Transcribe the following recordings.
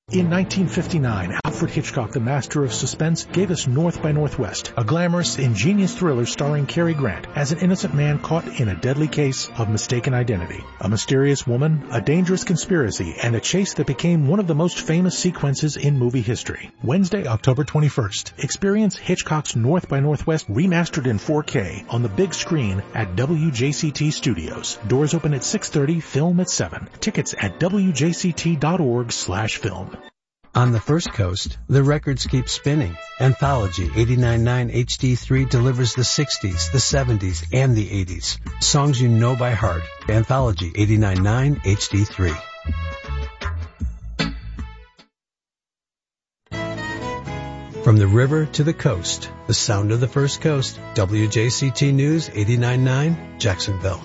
In 1959, Alfred Hitchcock, the master of suspense, gave us North by Northwest, a glamorous, ingenious thriller starring Cary Grant as an innocent man caught in a deadly case of mistaken identity. A mysterious woman, a dangerous conspiracy, and a chase that became one of the most famous sequences in movie history. Wednesday, October 21st, experience Hitchcock's North by Northwest remastered in 4K on the big screen at WJCT Studios. Doors open at 6:30, film at 7. Tickets at wjct.org/film. On the First Coast, the records keep spinning. Anthology 89.9 HD3 delivers the 60s, the 70s, and the 80s. Songs you know by heart. Anthology 89.9 HD3. From the river to the coast, the sound of the First Coast. WJCT News 89.9 Jacksonville.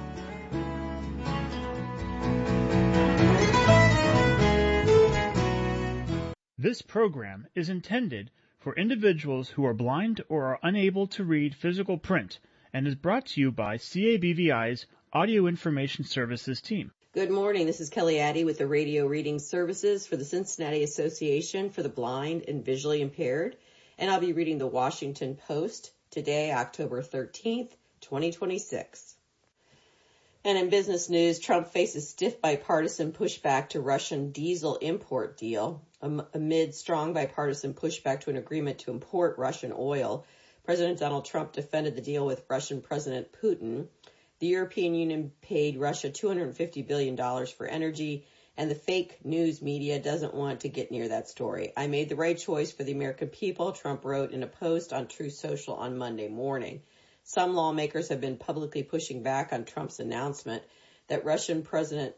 This program is intended for individuals who are blind or are unable to read physical print and is brought to you by CABVI's Audio Information Services team. Good morning. This is Kelly Addy with the Radio Reading Services for the Cincinnati Association for the Blind and Visually Impaired, and I'll be reading the Washington Post today, October 13th, 2026. And in business news, Trump faces stiff bipartisan pushback to Russian diesel import deal. Amid strong bipartisan pushback to an agreement to import Russian oil, President Donald Trump defended the deal with Russian President Putin. The European Union paid Russia $250 billion for energy, and the fake news media doesn't want to get near that story. I made the right choice for the American people, Trump wrote in a post on Truth Social on Monday morning. Some lawmakers have been publicly pushing back on Trump's announcement that Russian President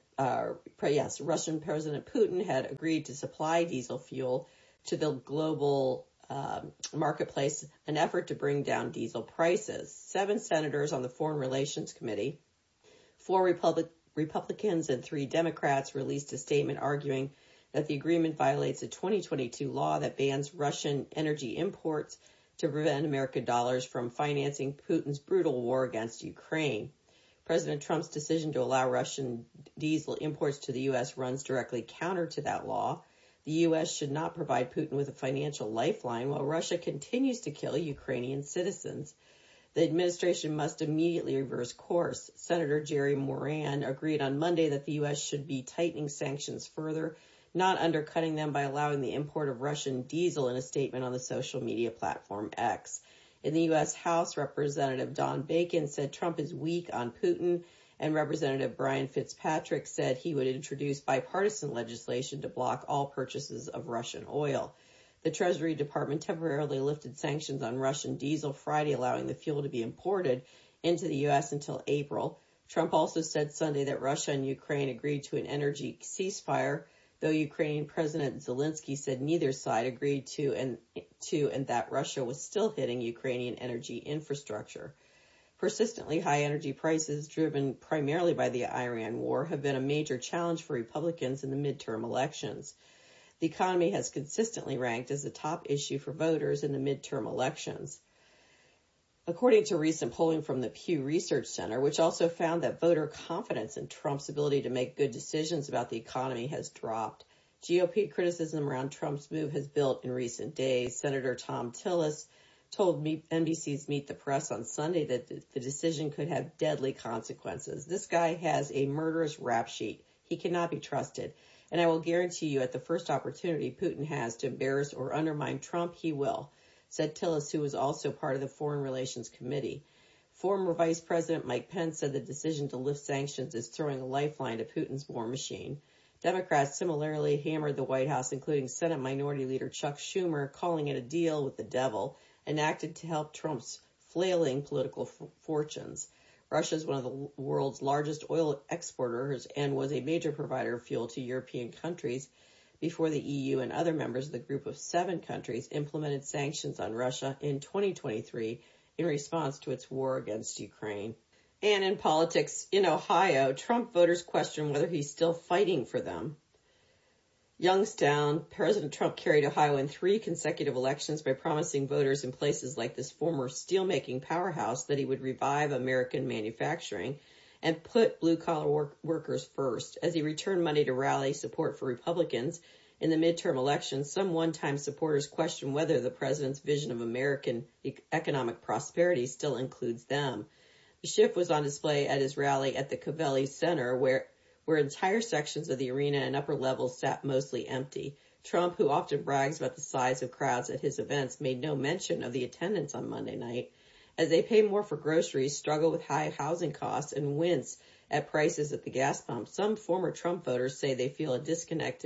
Putin had agreed to supply diesel fuel to the global marketplace, an effort to bring down diesel prices. 7 senators on the Foreign Relations Committee, 4 Republicans and 3 Democrats released a statement arguing that the agreement violates a 2022 law that bans Russian energy imports to prevent American dollars from financing Putin's brutal war against Ukraine. President Trump's decision to allow Russian diesel imports to the U.S. runs directly counter to that law. The U.S. should not provide Putin with a financial lifeline while Russia continues to kill Ukrainian citizens. The administration must immediately reverse course. Senator Jerry Moran agreed on Monday that the U.S. should be tightening sanctions further, not undercutting them by allowing the import of Russian diesel in a statement on the social media platform X. In the U.S. House, Representative Don Bacon said Trump is weak on Putin, and Representative Brian Fitzpatrick said he would introduce bipartisan legislation to block all purchases of Russian oil. The Treasury Department temporarily lifted sanctions on Russian diesel Friday, allowing the fuel to be imported into the U.S. until April. Trump also said Sunday that Russia and Ukraine agreed to an energy ceasefire, though Ukrainian President Zelensky said neither side agreed to and that Russia was still hitting Ukrainian energy infrastructure. Persistently high energy prices, driven primarily by the Iran war, have been a major challenge for Republicans in the midterm elections. The economy has consistently ranked as the top issue for voters in the midterm elections. According to recent polling from the Pew Research Center, which also found that voter confidence in Trump's ability to make good decisions about the economy has dropped. GOP criticism around Trump's move has built in recent days. Senator Thom Tillis told NBC's Meet the Press on Sunday that the decision could have deadly consequences. This guy has a murderous rap sheet. He cannot be trusted. And I will guarantee you at the first opportunity Putin has to embarrass or undermine Trump, he will, said Tillis, who was also part of the Foreign Relations Committee. Former Vice President Mike Pence said the decision to lift sanctions is throwing a lifeline to Putin's war machine. Democrats similarly hammered the White House, including Senate Minority Leader Chuck Schumer, calling it a deal with the devil, enacted to help Trump's flailing political fortunes. Russia is one of the world's largest oil exporters and was a major provider of fuel to European countries before the EU and other members of the group of 7 countries implemented sanctions on Russia in 2023 in response to its war against Ukraine. And in politics, in Ohio, Trump voters question whether he's still fighting for them. Youngstown, President Trump carried Ohio in 3 consecutive elections by promising voters in places like this former steelmaking powerhouse that he would revive American manufacturing and put blue-collar workers first. As he returned Monday to rally support for Republicans In the midterm elections, some one-time supporters question whether the president's vision of American economic prosperity still includes them. The shift was on display at his rally at the Covelli Center, where entire sections of the arena and upper levels sat mostly empty. Trump, who often brags about the size of crowds at his events, made no mention of the attendance on Monday night. As they pay more for groceries, struggle with high housing costs, and wince at prices at the gas pump, some former Trump voters say they feel a disconnect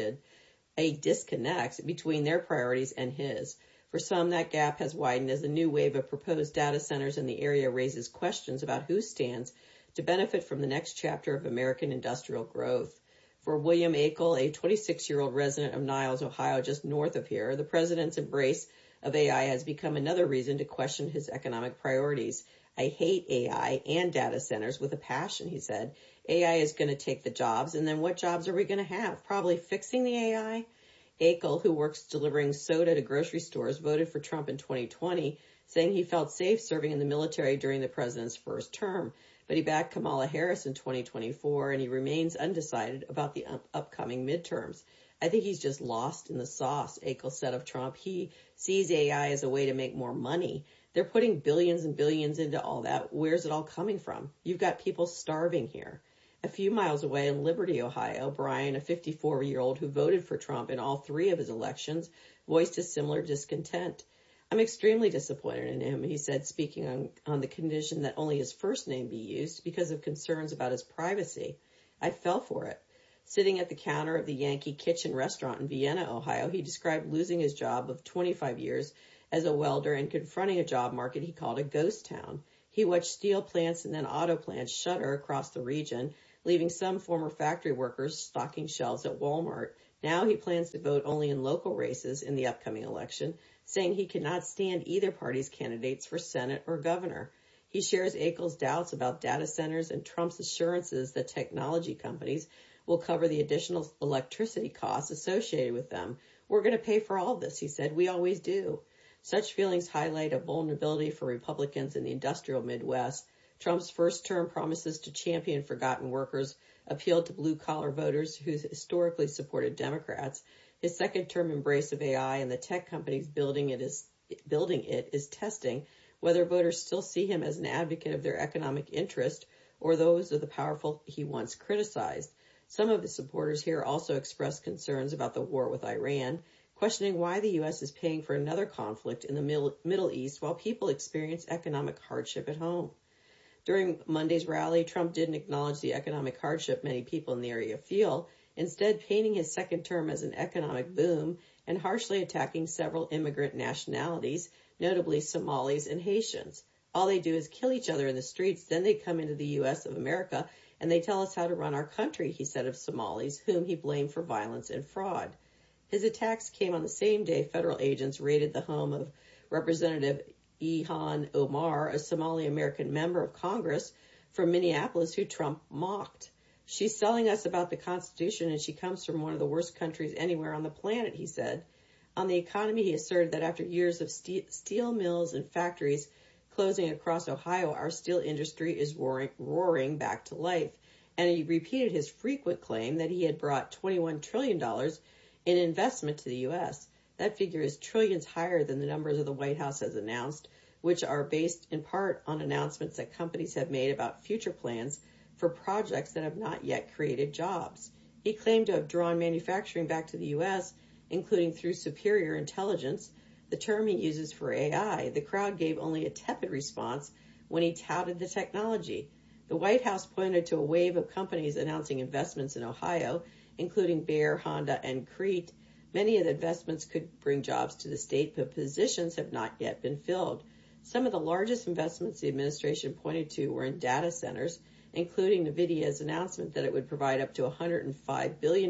between their priorities and his. For some, that gap has widened as a new wave of proposed data centers in the area raises questions about who stands to benefit from the next chapter of American industrial growth. For William Akel, a 26-year-old resident of Niles, Ohio, just north of here, the president's embrace of AI has become another reason to question his economic priorities. I hate AI and data centers with a passion, he said. AI is going to take the jobs, and then what jobs are we going to have? Probably fixing the AI? Akel, who works delivering soda to grocery stores, voted for Trump in 2020, saying he felt safe serving in the military during the president's first term. But he backed Kamala Harris in 2024, and he remains undecided about the upcoming midterms. I think he's just lost in the sauce, Akel said of Trump. He sees AI as a way to make more money. They're putting billions and billions into all that. Where's it all coming from? You've got people starving here. A few miles away in Liberty, Ohio, Brian, a 54-year-old who voted for Trump in all three of his elections, voiced a similar discontent. I'm extremely disappointed in him, he said, speaking on the condition that only his first name be used because of concerns about his privacy. I fell for it. Sitting at the counter of the Yankee Kitchen restaurant in Vienna, Ohio, he described losing his job of 25 years as a welder and confronting a job market he called a ghost town. He watched steel plants and then auto plants shutter across the region, leaving some former factory workers stocking shelves at Walmart. Now he plans to vote only in local races in the upcoming election, saying he cannot stand either party's candidates for Senate or governor. He shares Akel's doubts about data centers and Trump's assurances that technology companies will cover the additional electricity costs associated with them. We're going to pay for all this, he said. We always do. Such feelings highlight a vulnerability for Republicans in the industrial Midwest. Trump's first term promises to champion forgotten workers appealed to blue-collar voters who historically supported Democrats. His second term embrace of AI and the tech companies building it is testing whether voters still see him as an advocate of their economic interest or those of the powerful he once criticized. Some of his supporters here also expressed concerns about the war with Iran, questioning why the U.S. is paying for another conflict in the Middle East while people experience economic hardship at home. During Monday's rally, Trump didn't acknowledge the economic hardship many people in the area feel, instead painting his second term as an economic boom and harshly attacking several immigrant nationalities, notably Somalis and Haitians. All they do is kill each other in the streets, then they come into the U.S. of America and they tell us how to run our country, he said of Somalis, whom he blamed for violence and fraud. His attacks came on the same day federal agents raided the home of Representative Ilhan Omar, a Somali-American member of Congress from Minneapolis who Trump mocked. She's selling us about the Constitution, and she comes from one of the worst countries anywhere on the planet, he said. On the economy, he asserted that after years of steel mills and factories closing across Ohio, our steel industry is roaring back to life. And he repeated his frequent claim that he had brought $21 trillion in investment to the U.S. That figure is trillions higher than the numbers of the White House has announced, which are based in part on announcements that companies have made about future plans for projects that have not yet created jobs. He claimed to have drawn manufacturing back to the U.S., including through superior intelligence, the term he uses for AI. The crowd gave only a tepid response when he touted the technology. The White House pointed to a wave of companies announcing investments in Ohio, including Bayer, Honda, and Crete. Many of the investments could bring jobs to the state, but positions have not yet been filled. Some of the largest investments the administration pointed to were in data centers, including NVIDIA's announcement that it would provide up to $105 billion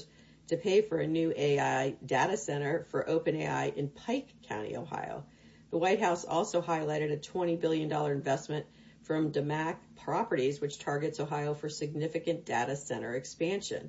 to pay for a new AI data center for OpenAI in Pike County, Ohio. The White House also highlighted a $20 billion investment from DeMac Properties, which targets Ohio for significant data center expansion.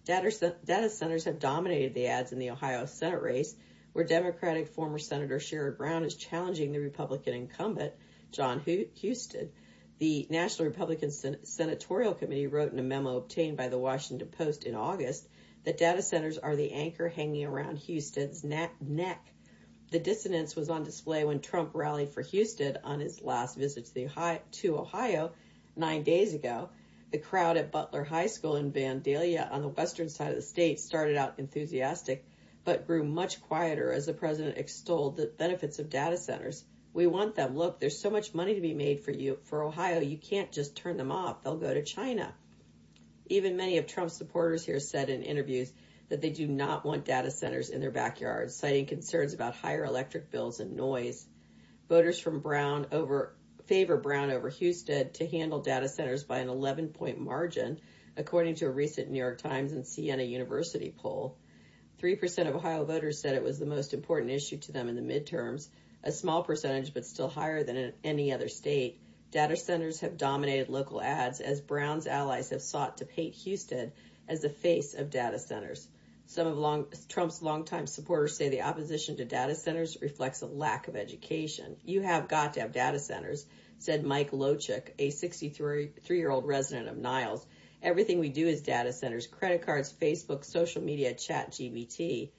Data centers have dominated the ads in the Ohio Senate race, where Democratic former Senator Sherrod Brown is challenging the Republican incumbent, John Husted. The National Republican Senatorial Committee wrote in a memo obtained by the Washington Post in August that data centers are the anchor hanging around Husted neck. The dissonance was on display when Trump rallied for Husted on his last visit to Ohio 9 days ago. The crowd at Butler High School in Vandalia on the western side of the state started out enthusiastic, but grew much quieter as the president extolled the benefits of data centers. We want them. Look, there's so much money to be made for Ohio. You can't just turn them off. They'll go to China. Even many of Trump's supporters here said in interviews that they do not want data centers in their backyards, citing concerns about higher electric bills and noise. Voters from favor Brown over Husted to handle data centers by an 11-point margin, according to a recent New York Times and Siena University poll. 3% of Ohio voters said it was the most important issue to them in the midterms, a small percentage but still higher than in any other state. Data centers have dominated local ads as Brown's allies have sought to paint Husted as the face of data centers. Some of Trump's longtime supporters say the opposition to data centers reflects a lack of education. You have got to have data centers, said Mike Lochik, a 63-year-old resident of Niles. Everything we do is data centers, credit cards, Facebook, social media, ChatGPT.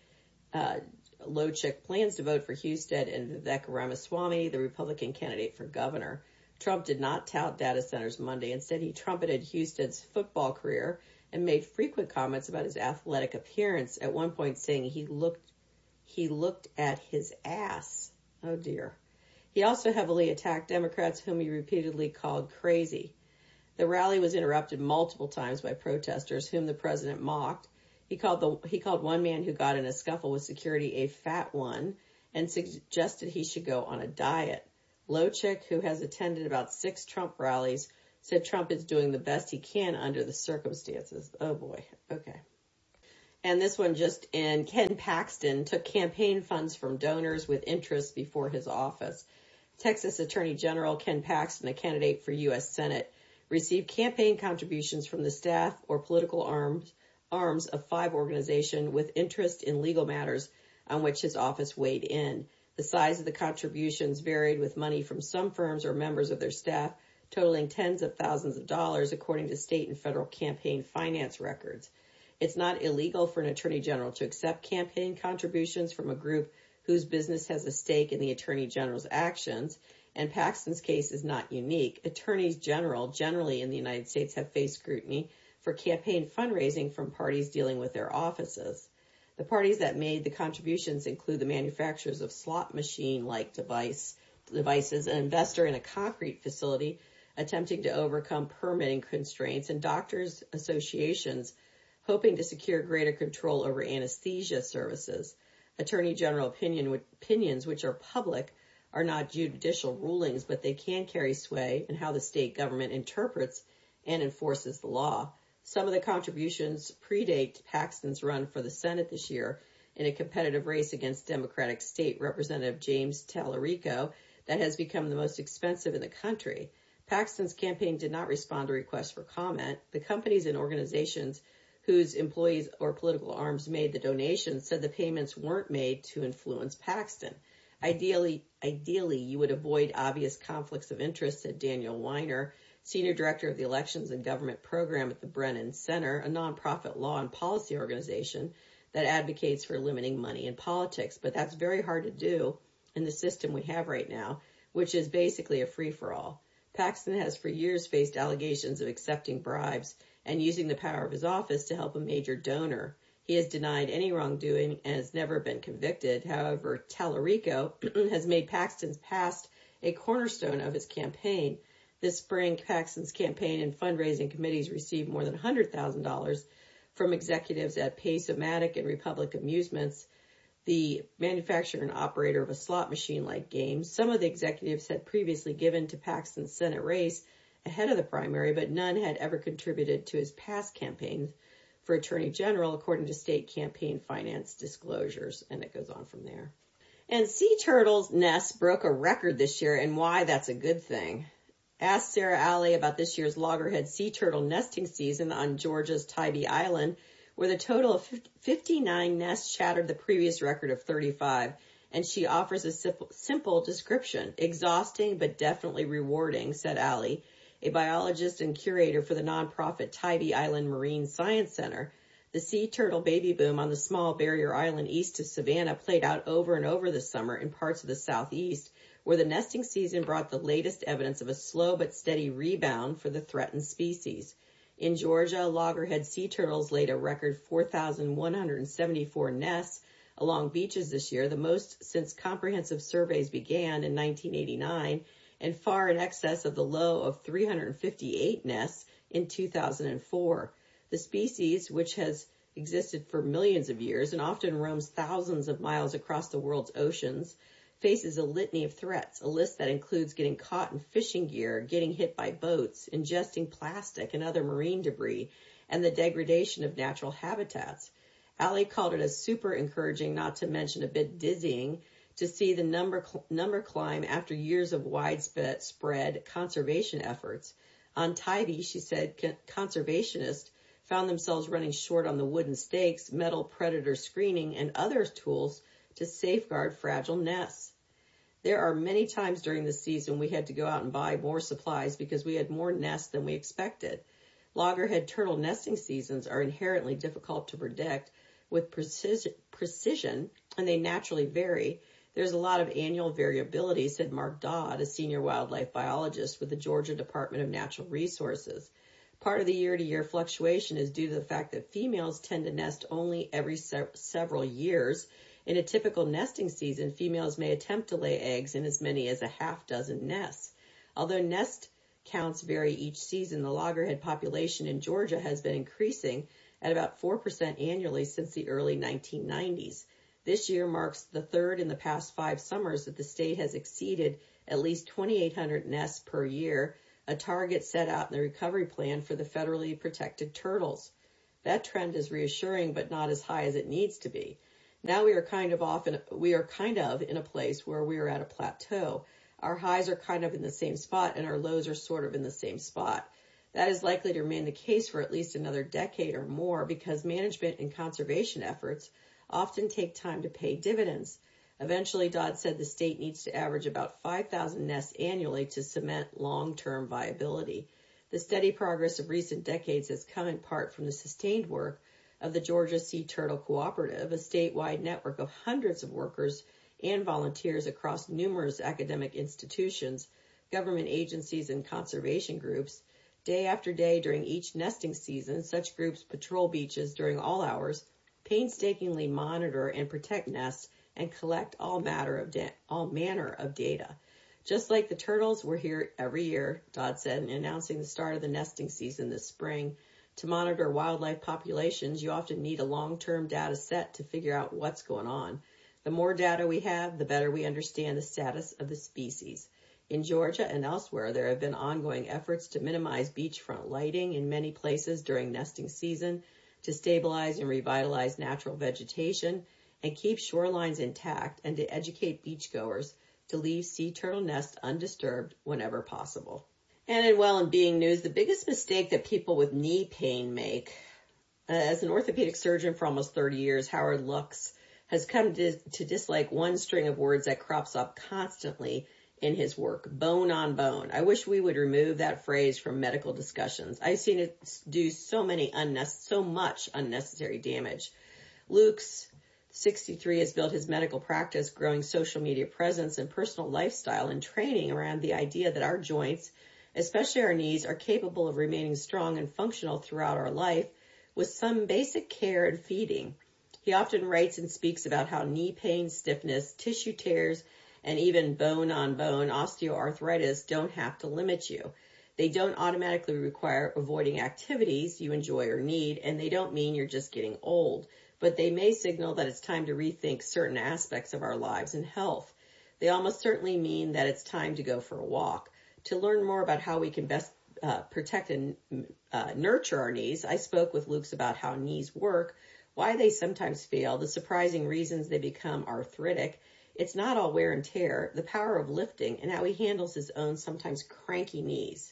Lochik plans to vote for Husted and Vivek Ramaswamy, the Republican candidate for governor. Trump did not tout data centers Monday. Instead, he trumpeted Husted's football career and made frequent comments about his athletic appearance, at one point saying he looked at his ass. Oh, dear. He also heavily attacked Democrats, whom he repeatedly called crazy. The rally was interrupted multiple times by protesters, whom the president mocked. He called one man who got in a scuffle with security a fat one and suggested he should go on a diet. Lochik, who has attended about 6 Trump rallies, said Trump is doing the best he can under the circumstances. Oh, boy. Okay. And this one just in. Ken Paxton took campaign funds from donors with interest before his office. Texas Attorney General Ken Paxton, a candidate for U.S. Senate, received campaign contributions from the staff or political arms of 5 organizations with interest in legal matters on which his office weighed in. The size of the contributions varied, with money from some firms or members of their staff totaling tens of thousands of dollars, according to state and federal campaign finance records. It's not illegal for an attorney general to accept campaign contributions from a group whose business has a stake in the attorney general's actions, and Paxton's case is not unique. Attorneys general generally in the United States have faced scrutiny for campaign fundraising from parties dealing with their offices. The parties that made the contributions include the manufacturers of slot machine-like devices, an investor in a concrete facility attempting to overcome permitting constraints, and doctors' associations hoping to secure greater control over anesthesia services. Attorney General opinions, which are public, are not judicial rulings, but they can carry sway in how the state government interprets and enforces the law. Some of the contributions predate Paxton's run for the Senate this year in a competitive race against Democratic State Representative James Tallarico that has become the most expensive in the country. Paxton's campaign did not respond to requests for comment. The companies and organizations whose employees or political arms made the donations said the payments weren't made to influence Paxton. Ideally, you would avoid obvious conflicts of interest, said Daniel Weiner, Senior Director of the Elections and Government Program at the Brennan Center, a nonprofit law and policy organization that advocates for limiting money in politics. But that's very hard to do in the system we have right now, which is basically a free-for-all. Paxton has for years faced allegations of accepting bribes and using the power of his office to help a major donor. He has denied any wrongdoing and has never been convicted. However, Tallarico has made Paxton's past a cornerstone of his campaign. This spring, Paxton's campaign and fundraising committees received more than $100,000 from executives at Pace-O-Matic and Republic Amusements, the manufacturer and operator of a slot machine-like game. Some of the executives had previously given to Paxton's Senate race ahead of the primary, but none had ever contributed to his past campaigns for Attorney General, according to state campaign finance disclosures, and it goes on from there. And sea turtles' nests broke a record this year, and why that's a good thing. Ask Sarah Alley about this year's loggerhead sea turtle nesting season on Georgia's Tybee Island, where the total of 59 nests shattered the previous record of 35, and she offers a simple description. Exhausting, but definitely rewarding, said Alley, a biologist and curator for the nonprofit Tybee Island Marine Science Center. The sea turtle baby boom on the small barrier island east of Savannah played out over and over this summer in parts of the southeast, where the nesting season brought the latest evidence of a slow but steady rebound for the threatened species. In Georgia, loggerhead sea turtles laid a record 4,174 nests along beaches this year, the most since comprehensive surveys began in 1989, and far in excess of the low of 358 nests in 2004. The species, which has existed for millions of years and often roams thousands of miles across the world's oceans, faces a litany of threats, a list that includes getting caught in fishing gear, getting hit by boats, ingesting plastic and other marine debris, and the degradation of natural habitats. Ali called it as super encouraging, not to mention a bit dizzying, to see the number climb after years of widespread conservation efforts. On Tybee, she said conservationists found themselves running short on the wooden stakes, metal predator screening, and other tools to safeguard fragile nests. There are many times during the season we had to go out and buy more supplies because we had more nests than we expected. Loggerhead turtle nesting seasons are inherently difficult to predict with precision, and they naturally vary. There's a lot of annual variability, said Mark Dodd, a senior wildlife biologist with the Georgia Department of Natural Resources. Part of the year-to-year fluctuation is due to the fact that females tend to nest only every several years. In a typical nesting season, females may attempt to lay eggs in as many as a half dozen nests. Although nest counts vary each season, the loggerhead population in Georgia has been increasing at about 4% annually since the early 1990s. This year marks the third in the past 5 summers that the state has exceeded at least 2,800 nests per year, a target set out in the recovery plan for the federally protected turtles. That trend is reassuring, but not as high as it needs to be. Now we are kind of in a place where we are at a plateau. Our highs are kind of in the same spot and our lows are sort of in the same spot. That is likely to remain the case for at least another decade or more because management and conservation efforts often take time to pay dividends. Eventually, Dodd said the state needs to average about 5,000 nests annually to cement long-term viability. The steady progress of recent decades has come in part from the sustained work of the Georgia Sea Turtle Cooperative, a statewide network of hundreds of workers and volunteers across numerous academic institutions, government agencies, and conservation groups. Day after day during each nesting season, such groups patrol beaches during all hours, painstakingly monitor and protect nests, and collect all manner of data. Just like the turtles, we're here every year, Dodd said, in announcing the start of the nesting season this spring. To monitor wildlife populations, you often need a long-term data set to figure out what's going on. The more data we have, the better we understand the status of the species. In Georgia and elsewhere, there have been ongoing efforts to minimize beachfront lighting in many places during nesting season, to stabilize and revitalize natural vegetation, and keep shorelines intact, and to educate beachgoers to leave sea turtle nests undisturbed whenever possible. And in well-being news, the biggest mistake that people with knee pain make. As an orthopedic surgeon for almost 30 years, Howard Lux has come to dislike one string of words that crops up constantly in his work, bone on bone. I wish we would remove that phrase from medical discussions. I've seen it do so much unnecessary damage. Lux, 63, has built his medical practice, growing social media presence and personal lifestyle and training around the idea that our joints, especially our knees, are capable of remaining strong and functional throughout our life with some basic care and feeding. He often writes and speaks about how knee pain, stiffness, tissue tears, and even bone-on-bone osteoarthritis don't have to limit you. They don't automatically require avoiding activities you enjoy or need, and they don't mean you're just getting old, but they may signal that it's time to rethink certain aspects of our lives and health. They almost certainly mean that it's time to go for a walk. To learn more about how we can best protect and nurture our knees, I spoke with Lux about how knees work, why they sometimes fail, the surprising reasons they become arthritic. It's not all wear and tear, the power of lifting, and how he handles his own sometimes cranky knees.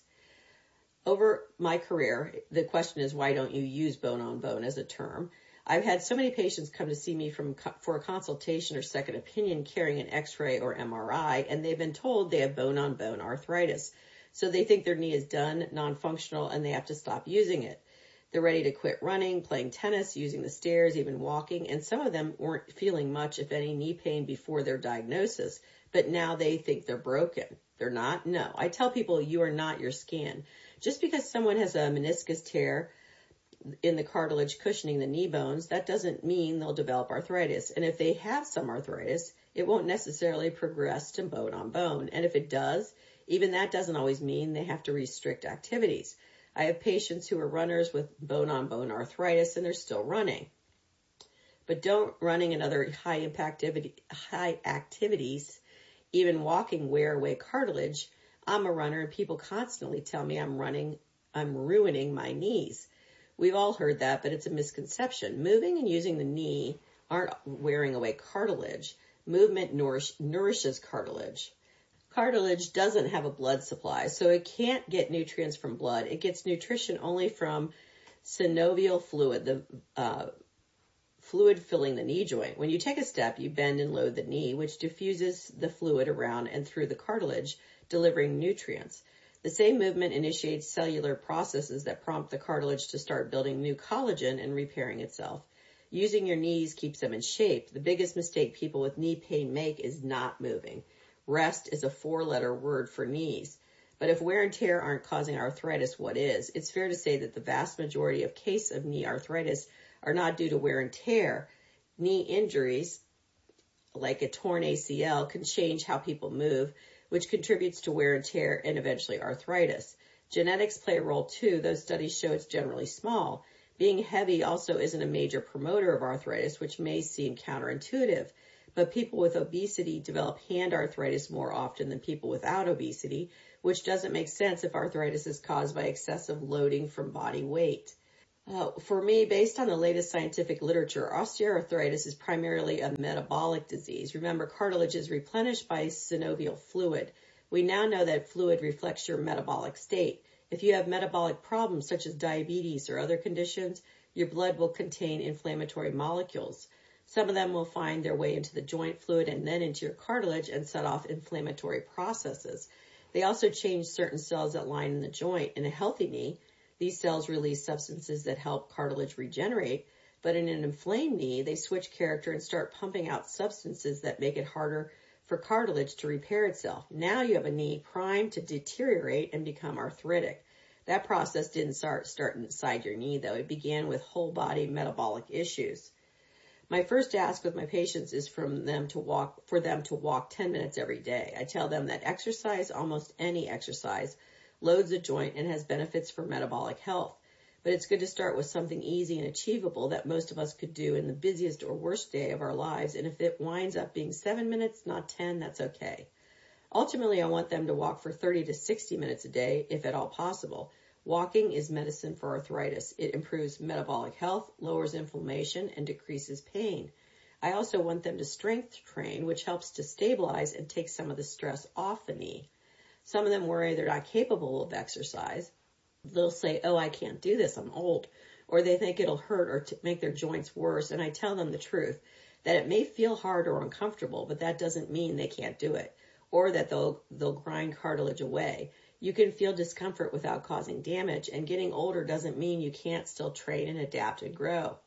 Over my career, the question is, why don't you use bone on bone as a term? I've had so many patients come to see me for a consultation or second opinion carrying an X-ray or MRI, and they've been told they have bone on bone arthritis. So they think their knee is done, non-functional, and they have to stop using it. They're ready to quit running, playing tennis, using the stairs, even walking, and some of them weren't feeling much, if any, knee pain before their diagnosis, but now they think they're broken. They're not? No. I tell people you are not your scan. Just because someone has a meniscus tear in the cartilage cushioning the knee bones, that doesn't mean they'll develop arthritis. And if they have some arthritis, it won't necessarily progress to bone on bone. And if it does, even that doesn't always mean they have to restrict activities. I have patients who are runners with bone-on-bone arthritis and they're still running. But don't running and other high activities, even walking, wear away cartilage. I'm a runner and people constantly tell me I'm ruining my knees. We've all heard that, but it's a misconception. Moving and using the knee aren't wearing away cartilage. Movement nourishes cartilage. Cartilage doesn't have a blood supply, so it can't get nutrients from blood. It gets nutrition only from synovial fluid, the fluid filling the knee joint. When you take a step, you bend and load the knee, which diffuses the fluid around and through the cartilage, delivering nutrients. The same movement initiates cellular processes that prompt the cartilage to start building new collagen and repairing itself. Using your knees keeps them in shape. The biggest mistake people with knee pain make is not moving. Rest is a 4-letter word for knees. But if wear and tear aren't causing arthritis, what is? It's fair to say that the vast majority of cases of knee arthritis are not due to wear and tear. Knee injuries, like a torn ACL, can change how people move, which contributes to wear and tear and eventually arthritis. Genetics play a role too, though studies show it's generally small. Being heavy also isn't a major promoter of arthritis, which may seem counterintuitive. But people with obesity develop hand arthritis more often than people without obesity, which doesn't make sense if arthritis is caused by excessive loading from body weight. For me, based on the latest scientific literature, osteoarthritis is primarily a metabolic disease. Remember, cartilage is replenished by synovial fluid. We now know that fluid reflects your metabolic state. If you have metabolic problems such as diabetes or other conditions, your blood will contain inflammatory molecules. Some of them will find their way into the joint fluid and then into your cartilage and set off inflammatory processes. They also change certain cells that line in the joint. In a healthy knee, these cells release substances that help cartilage regenerate, but in an inflamed knee, they switch character and start pumping out substances that make it harder for cartilage to repair itself. Now you have a knee primed to deteriorate and become arthritic. That process didn't start inside your knee, though. It began with whole body metabolic issues. My first ask with my patients is for them to walk 10 minutes every day. I tell them that exercise, almost any exercise, loads a joint and has benefits for metabolic health. But it's good to start with something easy and achievable that most of us could do in the busiest or worst day of our lives. And if it winds up being 7 minutes, not 10, that's okay. Ultimately, I want them to walk for 30 to 60 minutes a day, if at all possible. Walking is medicine for arthritis. It improves metabolic health, lowers inflammation, and decreases pain. I also want them to strength train, which helps to stabilize and take some of the stress off the knee. Some of them worry they're not capable of exercise. They'll say, oh, I can't do this, I'm old. Or they think it'll hurt or make their joints worse. And I tell them the truth, that it may feel hard or uncomfortable, but that doesn't mean they can't do it, or that they'll grind cartilage away. You can feel discomfort without causing damage, and getting older doesn't mean you can't still train and adapt and grow.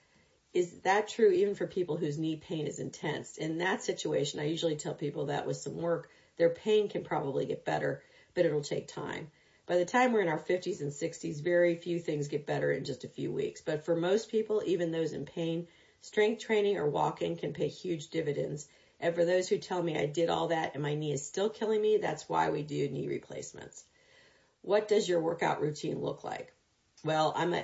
Is that true even for people whose knee pain is intense? In that situation, I usually tell people that with some work, their pain can probably get better, but it'll take time. By the time we're in our 50s and 60s, very few things get better in just a few weeks. But for most people, even those in pain, strength training or walking can pay huge dividends. And for those who tell me I did all that and my knee is still killing me, that's why we do knee replacements. What does your workout routine look like? Well, I'm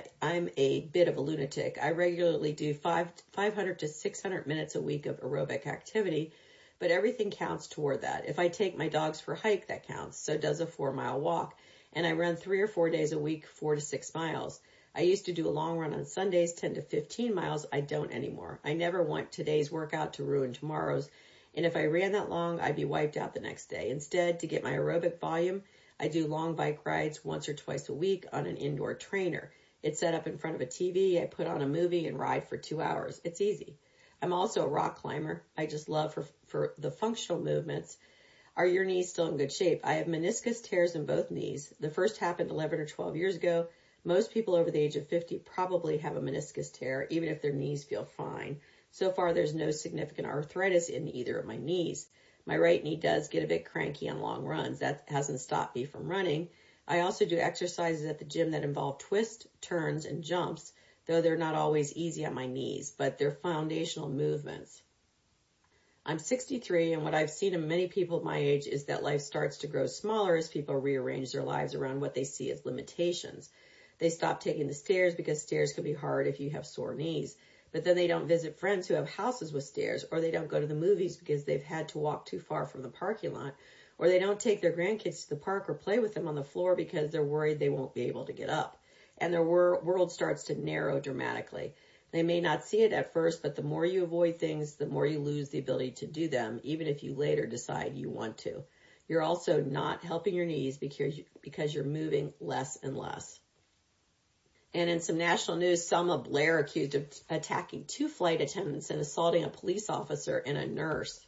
a bit of a lunatic. I regularly do 500 to 600 minutes a week of aerobic activity, but everything counts toward that. If I take my dogs for a hike, that counts. So does a 4-mile walk. And I run 3 or 4 days a week, 4 to 6 miles. I used to do a long run on Sundays, 10 to 15 miles. I don't anymore. I never want today's workout to ruin tomorrow's. And if I ran that long, I'd be wiped out the next day. Instead, to get my aerobic volume, I do long bike rides once or twice a week on an indoor trainer. It's set up in front of a TV. I put on a movie and ride for 2 hours. It's easy. I'm also a rock climber. I just love for the functional movements. Are your knees still in good shape? I have meniscus tears in both knees. The first happened 11 or 12 years ago. Most people over the age of 50 probably have a meniscus tear, even if their knees feel fine. So far, there's no significant arthritis in either of my knees. My right knee does get a bit cranky on long runs. That hasn't stopped me from running. I also do exercises at the gym that involve twists, turns, and jumps, though they're not always easy on my knees, but they're foundational movements. I'm 63, and what I've seen in many people my age is that life starts to grow smaller as people rearrange their lives around what they see as limitations. They stop taking the stairs because stairs can be hard if you have sore knees. But then they don't visit friends who have houses with stairs, or they don't go to the movies because they've had to walk too far from the parking lot, or they don't take their grandkids to the park or play with them on the floor because they're worried they won't be able to get up. And their world starts to narrow dramatically. They may not see it at first, but the more you avoid things, the more you lose the ability to do them, even if you later decide you want to. You're also not helping your knees because you're moving less and less. And in some national news, Selma Blair accused of attacking 2 flight attendants and assaulting a police officer and a nurse.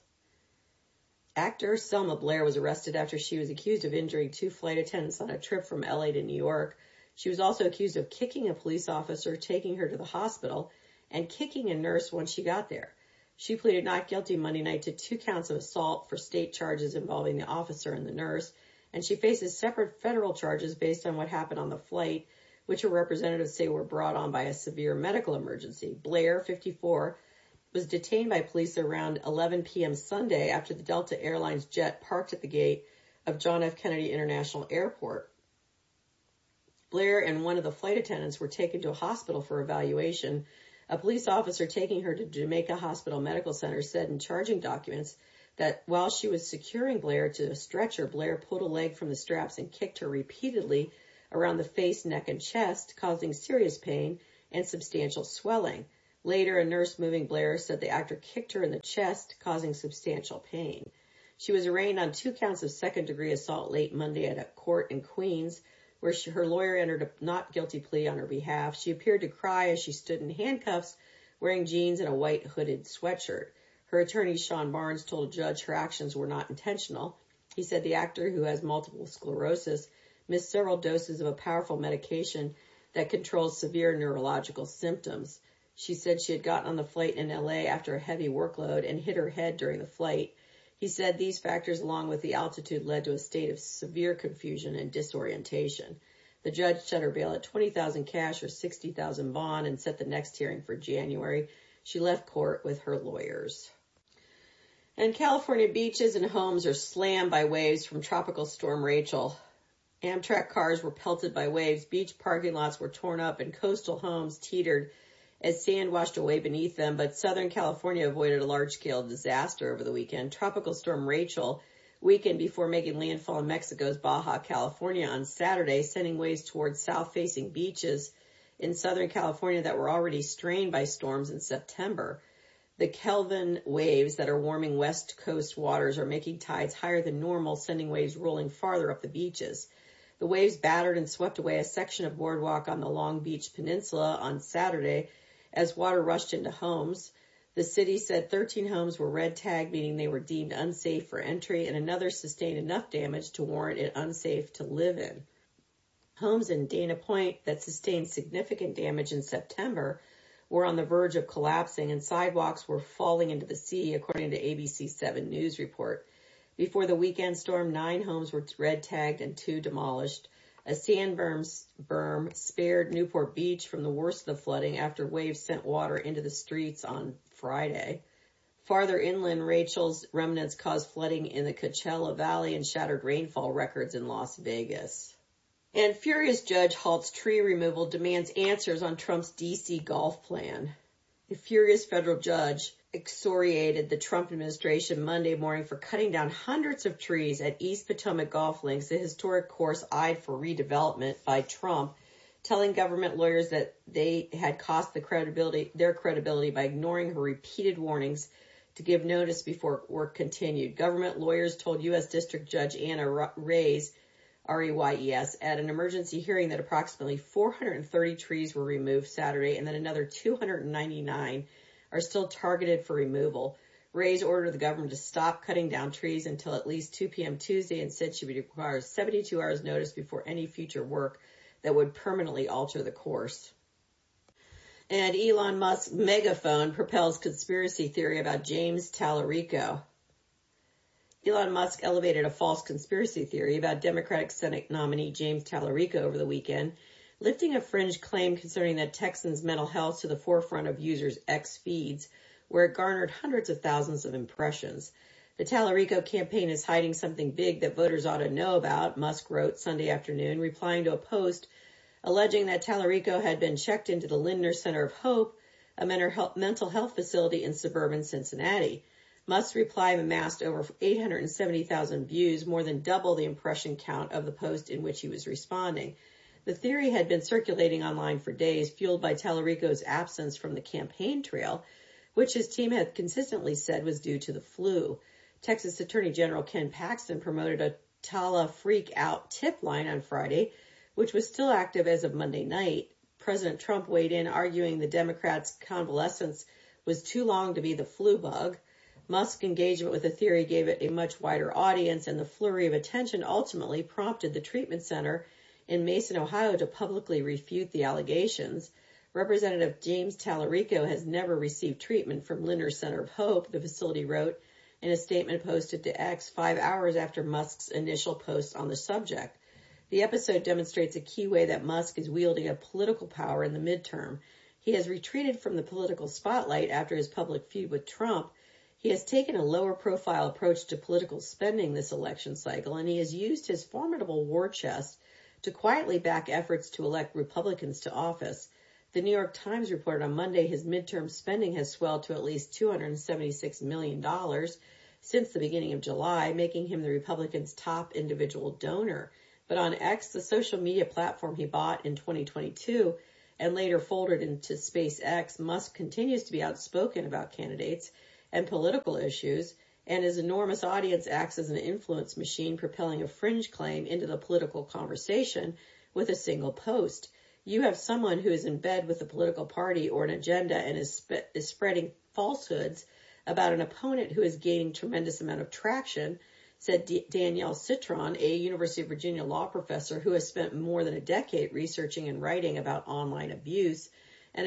Actor Selma Blair was arrested after she was accused of injuring 2 flight attendants on a trip from LA to New York. She was also accused of kicking a police officer, taking her to the hospital, and kicking a nurse once she got there. She pleaded not guilty Monday night to 2 counts of assault for state charges involving the officer and the nurse, and she faces separate federal charges based on what happened on the flight, which her representatives say were brought on by a severe medical emergency. Blair, 54, was detained by police around 11 p.m. Sunday after the Delta Airlines jet parked at the gate of John F. Kennedy International Airport. Blair and one of the flight attendants were taken to a hospital for evaluation. A police officer taking her to Jamaica Hospital Medical Center said in charging documents that while she was securing Blair to a stretcher, Blair pulled a leg from the straps and kicked her repeatedly around the face, neck, and chest, causing serious pain and substantial swelling. Later, a nurse moving Blair said the actor kicked her in the chest, causing substantial pain. She was arraigned on 2 counts of second-degree assault late Monday at a court in Queens, where her lawyer entered a not guilty plea on her behalf. She appeared to cry as she stood in handcuffs, wearing jeans and a white hooded sweatshirt. Her attorney, Sean Barnes, told a judge her actions were not intentional. He said the actor, who has multiple sclerosis, missed several doses of a powerful medication that controls severe neurological symptoms. She said she had gotten on the flight in LA after a heavy workload and hit her head during the flight. He said these factors, along with the altitude, led to a state of severe confusion and disorientation. The judge set her bail at $20,000 cash or $60,000 bond and set the next hearing for January. She left court with her lawyers. And California beaches and homes are slammed by waves from Tropical Storm Rachel. Amtrak cars were pelted by waves, beach parking lots were torn up, and coastal homes teetered as sand washed away beneath them, but Southern California avoided a large-scale disaster over the weekend. Tropical Storm Rachel weakened before making landfall in Mexico's Baja California on Saturday, sending waves towards south-facing beaches in Southern California that were already strained by storms in September. The Kelvin waves that are warming west coast waters are making tides higher than normal, sending waves rolling farther up the beaches. The waves battered and swept away a section of boardwalk on the Long Beach Peninsula on Saturday as water rushed into homes. The city said 13 homes were red tagged, meaning they were deemed unsafe for entry, and another sustained enough damage to warrant it unsafe to live in. Homes in Dana Point that sustained significant damage in September were on the verge of collapsing, and sidewalks were falling into the sea, according to ABC 7 News report. Before the weekend storm, 9 homes were red tagged and 2 demolished. A sand berm spared Newport Beach from the worst of the flooding after waves sent water into the streets on Friday. Farther inland, Rachel's remnants caused flooding in the Coachella Valley and shattered rainfall records in Las Vegas. And furious judge halts tree removal, demands answers on Trump's D.C. golf plan. A furious federal judge excoriated the Trump administration Monday morning for cutting down hundreds of trees at East Potomac Golf Links, a historic course eyed for redevelopment by Trump, telling government lawyers that they had cost their credibility by ignoring her repeated warnings to give notice before work continued. Government lawyers told U.S. District Judge Anna Reyes, R-E-Y-E-S, at an emergency hearing that approximately 430 trees were removed Saturday and that another 299 are still targeted for removal. Reyes ordered the government to stop cutting down trees until at least 2 p.m. Tuesday and said she would require 72 hours notice before any future work. that would permanently alter the course. And Elon Musk's megaphone propels conspiracy theory about James Tallarico. Elon Musk elevated a false conspiracy theory about Democratic Senate nominee James Tallarico over the weekend, lifting a fringe claim concerning that Texans' mental health to the forefront of users' X feeds, where it garnered hundreds of thousands of impressions. The Tallarico campaign is hiding something big that voters ought to know about, Musk wrote Sunday afternoon, replying to a post alleging that Tallarico had been checked into the Lindner Center of Hope, a mental health facility in suburban Cincinnati. Musk's reply amassed over 870,000 views, more than double the impression count of the post in which he was responding. The theory had been circulating online for days, fueled by Tallarico's absence from the campaign trail, which his team had consistently said was due to the flu. Texas Attorney General Ken Paxton promoted a Talla Freak Out tip line on Friday, which was still active as of Monday night. President Trump weighed in, arguing the Democrats' convalescence was too long to be the flu bug. Musk's engagement with the theory gave it a much wider audience, and the flurry of attention ultimately prompted the treatment center in Mason, Ohio, to publicly refute the allegations. Representative James Tallarico has never received treatment from Lindner Center of Hope, the facility wrote in a statement posted to X 5 hours after Musk's initial post on the subject. The episode demonstrates a key way that Musk is wielding a political power in the midterm. He has retreated from the political spotlight after his public feud with Trump. He has taken a lower-profile approach to political spending this election cycle, and he has used his formidable war chest to quietly back efforts to elect Republicans to office. The New York Times reported on Monday his midterm spending has swelled to at least $276 million since the beginning of July, making him the Republicans' top individual donor. But on X, the social media platform he bought in 2022 and later folded into SpaceX, Musk continues to be outspoken about candidates and political issues, and his enormous audience acts as an influence machine, propelling a fringe claim into the political conversation with a single post. You have someone who is in bed with a political party or an agenda and is spreading falsehoods about an opponent who is gaining tremendous amount of traction, said Danielle Citron, a University of Virginia law professor who has spent more than a decade researching and writing about online abuse and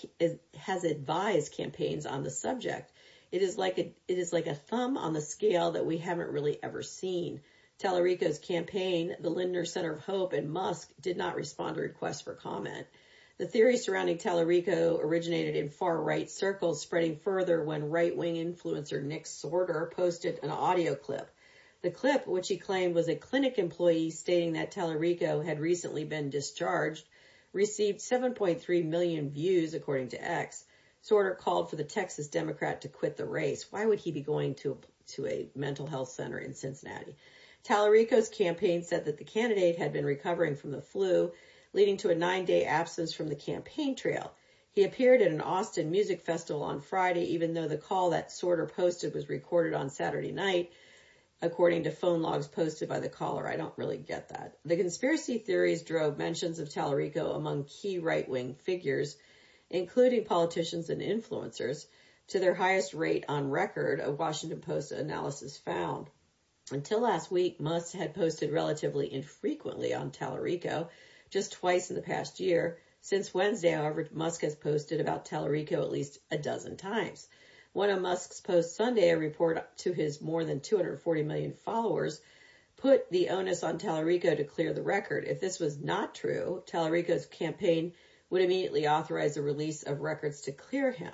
has advised campaigns on the subject. It is like a thumb on the scale that we haven't really ever seen. Tallarico's campaign, the Lindner Center of Hope, and Musk did not respond to requests for comment. The theory surrounding Tallarico originated in far-right circles, spreading further when right-wing influencer Nick Sorter posted an audio clip. The clip, which he claimed was a clinic employee stating that Tallarico had recently been discharged, received 7.3 million views, according to X. Sorter called for the Texas Democrat to quit the race. Why would he be going to a mental health center in Cincinnati? Tallarico's campaign said that the candidate had been recovering from the flu, leading to a 9-day absence from the campaign trail. He appeared at an Austin music festival on Friday, even though the call that Sorter posted was recorded on Saturday night, according to phone logs posted by the caller. I don't really get that. The conspiracy theories drove mentions of Tallarico among key right-wing figures, including politicians and influencers, to their highest rate on record, a Washington Post analysis found. Until last week, Musk had posted relatively infrequently on Tallarico, just twice in the past year. Since Wednesday, however, Musk has posted about Tallarico at least a dozen times. One of Musk's posts Sunday, a report to his more than 240 million followers, put the onus on Tallarico to clear the record. If this was not true, Tallarico's campaign would immediately authorize the release of records to clear him.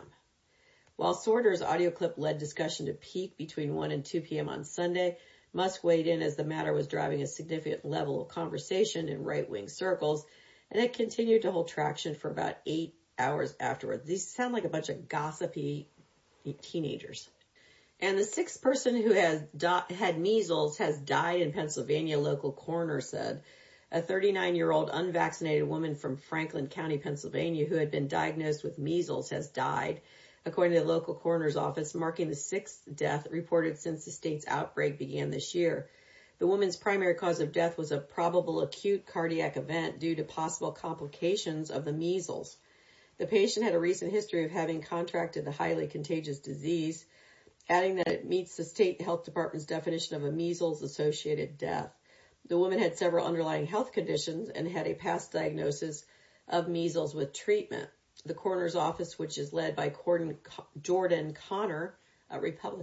While Sorter's audio clip led discussion to peak between 1 and 2 p.m. on Sunday, Musk weighed in as the matter was driving a significant level of conversation in right-wing circles, and it continued to hold traction for about 8 hours afterward. These sound like a bunch of gossipy teenagers. And the sixth person who has had measles has died in Pennsylvania, local coroner said. A 39-year-old unvaccinated woman from Franklin County, Pennsylvania, who had been diagnosed with measles, has died, according to the local coroner's office, marking the sixth death reported since the state's outbreak began this year. The woman's primary cause of death was a probable acute cardiac event due to possible complications of the measles. The patient had a recent history of having contracted the highly contagious disease, adding that it meets the state health department's definition of a measles-associated death. The woman had several underlying health conditions and had a past diagnosis of measles with treatment. The coroner's office, which is led by Jordan Connor, a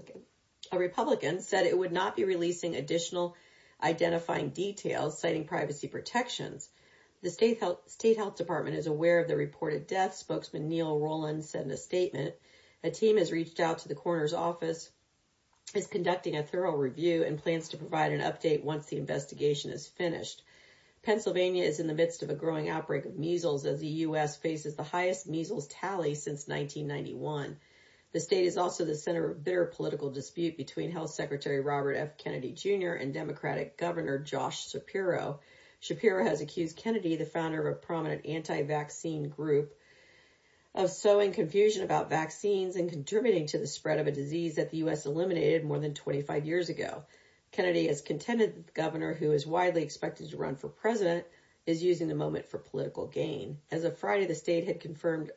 Republican, said it would not be releasing additional identifying details, citing privacy protections. The state health department is aware of the reported death, spokesman Neil Rowland said in a statement. A team has reached out to the coroner's office, is conducting a thorough review, and plans to provide an update once the investigation is finished. Pennsylvania is in the midst of a growing outbreak of measles as the U.S. faces the highest measles tally since 1991. The state is also the center of bitter political dispute between Health Secretary Robert F. Kennedy Jr. and Democratic Governor Josh Shapiro. Shapiro has accused Kennedy, the founder of a prominent anti-vaccine group, of sowing confusion about vaccines and contributing to the spread of a disease that the U.S. eliminated more than 25 years ago. Kennedy has contended that the governor, who is widely expected to run for president, is using the moment for political gain. As of Friday, the state had confirmed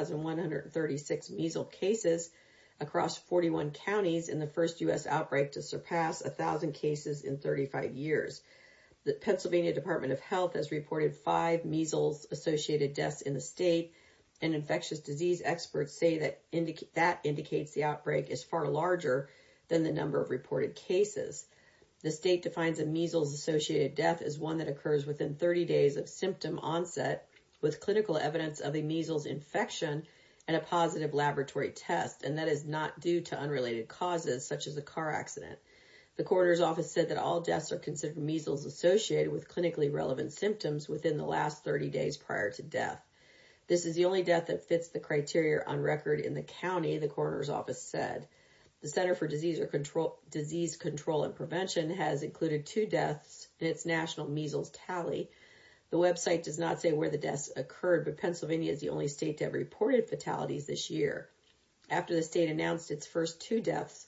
1,136 measles cases across 41 counties in the first U.S. outbreak to surpass 1,000 cases in 35 years. The Pennsylvania Department of Health has reported 5 measles-associated deaths in the state, and infectious disease experts say that indicates the outbreak is far larger than the number of reported cases. The state defines a measles-associated death as one that occurs within 30 days of symptom onset with clinical evidence of a measles infection and a positive laboratory test, and that is not due to unrelated causes such as a car accident. The coroner's office said that all deaths are considered measles associated with clinically relevant symptoms within the last 30 days prior to death. This is the only death that fits the criteria on record in the county, the coroner's office said. The Center for Disease Control and Prevention has included 2 deaths in its national measles tally. The website does not say where the deaths occurred, but Pennsylvania is the only state to have reported fatalities this year. After the state announced its first 2 deaths